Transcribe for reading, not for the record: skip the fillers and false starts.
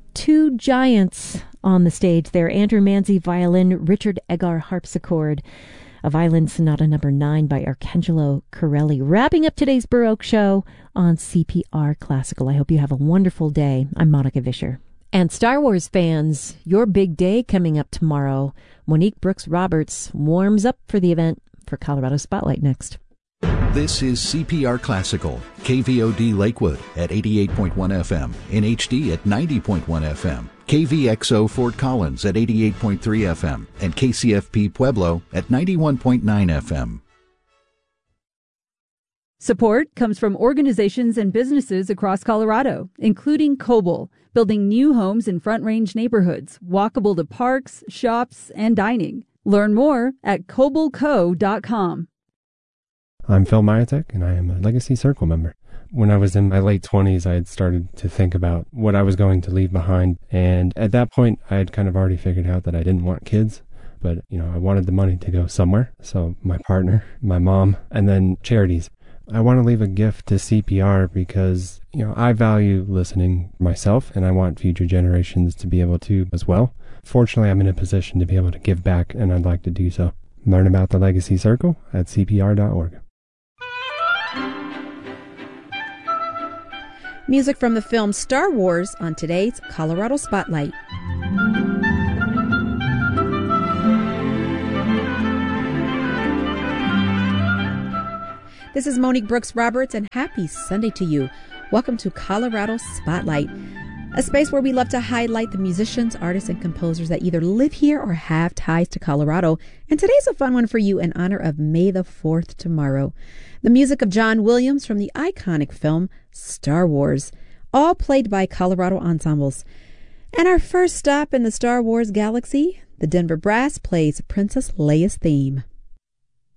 two giants on the stage there. Andrew Manzi, violin, Richard Egar, harpsichord. A Violin Sonata number 9 by Arcangelo Corelli. Wrapping up today's Baroque show on CPR Classical. I hope you have a wonderful day. I'm Monica Vischer. And Star Wars fans, your big day coming up tomorrow. Monique Brooks Roberts warms up for the event for Colorado Spotlight next. This is CPR Classical, KVOD Lakewood at 88.1 FM, in HD at 90.1 FM, KVXO Fort Collins at 88.3 FM, and KCFP Pueblo at 91.9 FM. Support comes from organizations and businesses across Colorado, including Coble, building new homes in Front Range neighborhoods, walkable to parks, shops, and dining. Learn more at cobleco.com. I'm Phil Myatek, and I am a Legacy Circle member. When I was in my late 20s, I had started to think about what I was going to leave behind, and at that point, I had kind of already figured out that I didn't want kids, but, I wanted the money to go somewhere. So my partner, my mom, and then charities. I want to leave a gift to CPR because, I value listening myself, and I want future generations to be able to as well. Fortunately, I'm in a position to be able to give back, and I'd like to do so. Learn about the Legacy Circle at CPR.org. Music from the film Star Wars on today's Colorado Spotlight. This is Monique Brooks Roberts, and happy Sunday to you. Welcome to Colorado Spotlight, a space where we love to highlight the musicians, artists, and composers that either live here or have ties to Colorado. And today's a fun one for you in honor of May the 4th tomorrow. The music of John Williams from the iconic film Star Wars, all played by Colorado ensembles. And our first stop in the Star Wars galaxy, the Denver Brass plays Princess Leia's theme.